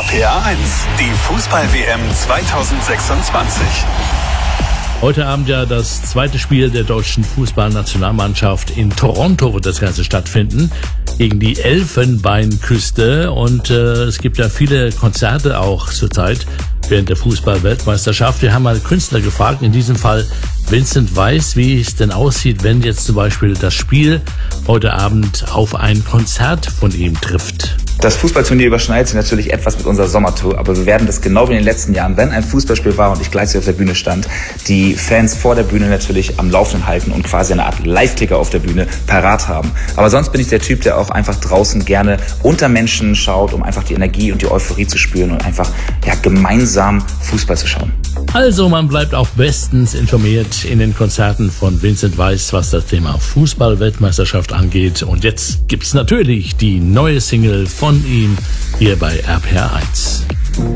RPA 1, die Fußball-WM 2026. Heute Abend ja das zweite Spiel der deutschen Fußballnationalmannschaft. In Toronto wird das Ganze stattfinden, gegen die Elfenbeinküste. Und es gibt ja viele Konzerte auch zurzeit während der Fußball-Weltmeisterschaft. Wir haben mal Künstler gefragt, in diesem Fall Vincent Weiss, wie es denn aussieht, wenn jetzt zum Beispiel das Spiel heute Abend auf ein Konzert von ihm trifft. Das Fußballturnier überschneidet sich natürlich etwas mit unserer Sommertour, aber wir werden das genau wie in den letzten Jahren, wenn ein Fußballspiel war und ich gleichzeitig auf der Bühne stand, die Fans vor der Bühne natürlich am Laufenden halten und quasi eine Art Live-Ticker auf der Bühne parat haben. Aber sonst bin ich der Typ, der auch einfach draußen gerne unter Menschen schaut, um einfach die Energie und die Euphorie zu spüren und einfach gemeinsam Fußball zu schauen. Also man bleibt auch bestens informiert in den Konzerten von Vincent Weiss, was das Thema Fußball-Weltmeisterschaft angeht. Und jetzt gibt's natürlich die neue Single von ihm hier bei RPA 1.